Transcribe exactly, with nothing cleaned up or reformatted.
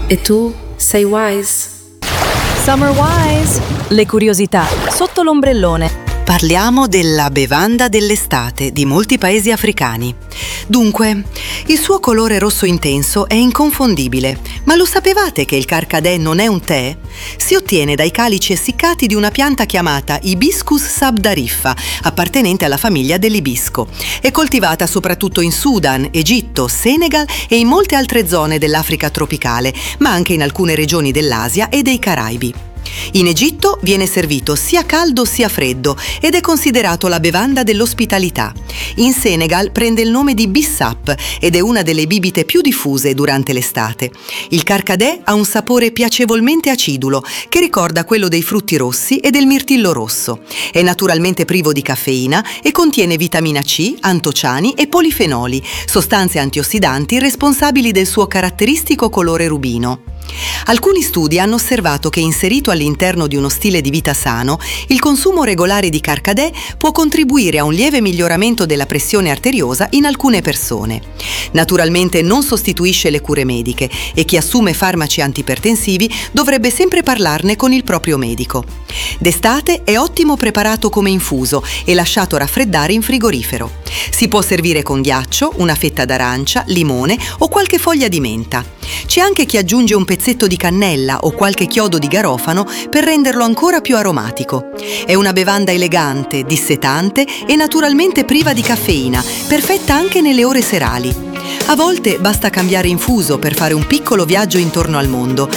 E tu sei wise? Summer Wise! Le curiosità sotto l'ombrellone. Parliamo della bevanda dell'estate di molti paesi africani. Dunque, il suo colore rosso intenso è inconfondibile, ma lo sapevate che il carcadè non è un tè? Si ottiene dai calici essiccati di una pianta chiamata Hibiscus sabdariffa, appartenente alla famiglia dell'ibisco. È coltivata soprattutto in Sudan, Egitto, Senegal e in molte altre zone dell'Africa tropicale, ma anche in alcune regioni dell'Asia e dei Caraibi. In Egitto viene servito sia caldo sia freddo ed è considerato la bevanda dell'ospitalità. In Senegal prende il nome di bissap ed è una delle bibite più diffuse durante l'estate. Il carcadè ha un sapore piacevolmente acidulo che ricorda quello dei frutti rossi e del mirtillo rosso. È naturalmente privo di caffeina e contiene vitamina C, antociani e polifenoli, sostanze antiossidanti responsabili del suo caratteristico colore rubino. Alcuni studi hanno osservato che inserito all'interno di uno stile di vita sano, il consumo regolare di carcadè può contribuire a un lieve miglioramento della pressione arteriosa in alcune persone. Naturalmente non sostituisce le cure mediche e chi assume farmaci antipertensivi dovrebbe sempre parlarne con il proprio medico. D'estate è ottimo preparato come infuso e lasciato raffreddare in frigorifero. Si può servire con ghiaccio, una fetta d'arancia, limone o qualche foglia di menta. C'è anche chi aggiunge un pezzetto di cannella o qualche chiodo di garofano per renderlo ancora più aromatico. È una bevanda elegante, dissetante e naturalmente priva di caffeina, perfetta anche nelle ore serali. A volte basta cambiare infuso per fare un piccolo viaggio intorno al mondo